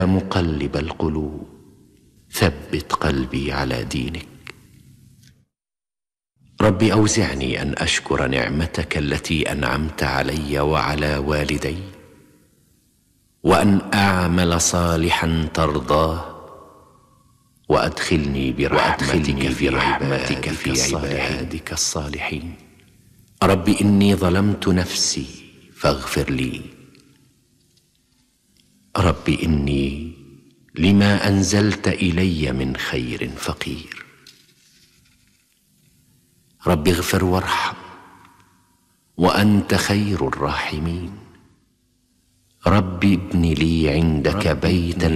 مقلب القلوب ثبت قلبي على دينك. رب أوزعني أن أشكر نعمتك التي أنعمت علي وعلى والدي، وأن أعمل صالحا ترضاه، وأدخلني برحمتك في عبادك الصالحين. رب إني ظلمت نفسي فاغفر لي. رب إني لما أنزلت إلي من خير فقير. رب اغفر وارحم وأنت خير الراحمين. رب ابن لي عندك بيتا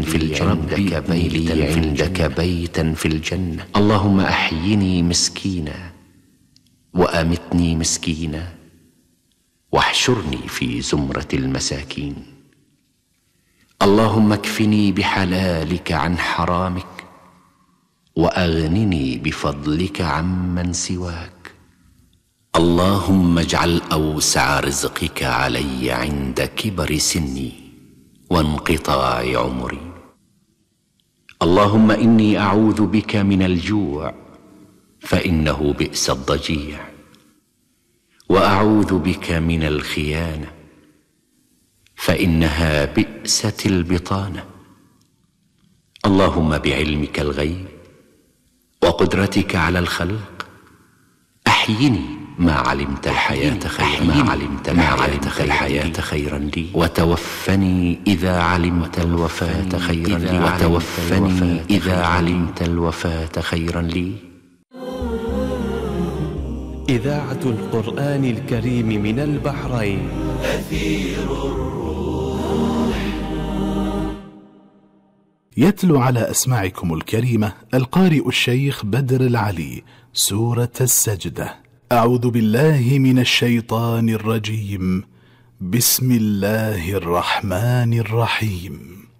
في الجنة. اللهم أحيني مسكينا وأمتني مسكينا، واحشرني في زمرة المساكين. اللهم اكفني بحلالك عن حرامك، وأغنني بفضلك عمن سواك. اللهم اجعل أوسع رزقك علي عند كبر سني وانقطاع عمري. اللهم إني أعوذ بك من الجوع فإنه بئس الضجيع، وأعوذ بك من الخيانة فإنها بئست البطانة. اللهم بعلمك الغيب وقدرتك على الخلق أحيني ما علمت الحياة خيرا لي، وتوفني إذا علمت الوفاة خيرا لي. إذاعة القرآن الكريم من البحرين. أثير الروح. يتلو على أسماعكم الكريمة القارئ الشيخ بدر العلي سورة السجدة. أعوذ بالله من الشيطان الرجيم. بسم الله الرحمن الرحيم.